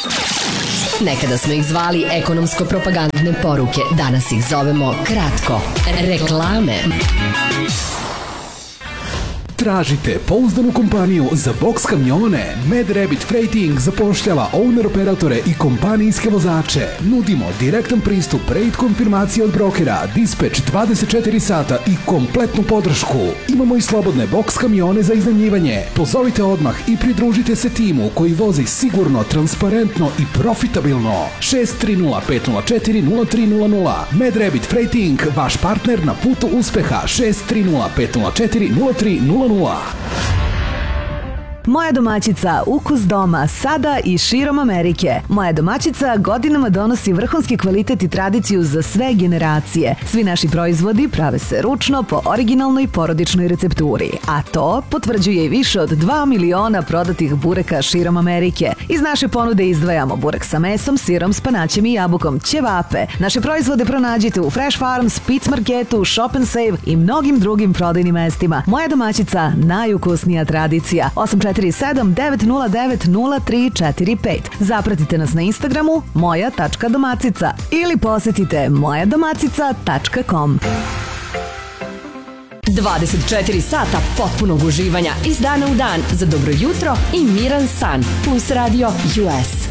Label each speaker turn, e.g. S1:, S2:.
S1: Nekada smo ih zvali ekonomsko-propagandne poruke, danas ih zovemo kratko reklame.
S2: Tražite pouzdanu kompaniju za boks kamione? Mad Rabbit Freighting zapošljava owner operatore i kompanijske vozače. Nudimo direktan pristup, rate konfirmacije od brokera, dispatch 24 sata i kompletnu podršku. Imamo i slobodne boks kamione za iznajmljivanje. Pozovite odmah i pridružite se timu koji vozi sigurno, transparentno i profitabilno. 630-504-0300. Mad Rabbit Freighting, vaš partner na putu uspeha. 630-504-0300.
S3: Moja domaćica, ukus doma, sada i širom Amerike. Moja domaćica godinama donosi vrhunski kvalitet i tradiciju za sve generacije. Svi naši proizvodi prave se ručno po originalnoj porodičnoj recepturi. A to potvrđuje i više od 2 miliona prodatih bureka širom Amerike. Iz naše ponude izdvajamo burek sa mesom, sirom, spanaćem i jabukom, ćevape. Naše proizvode pronađite u Fresh Farms, Pitts Marketu, Shop and Save i mnogim drugim prodajnim mestima. Moja domaćica, najukusnija tradicija. 847-909-0345. Zapratite nas na Instagramu moja.domacica ili posetite mojadomacica.com.
S1: 24 sata potpunog uživanja iz dana u dan za dobro jutro i miran san. Plus Radio US.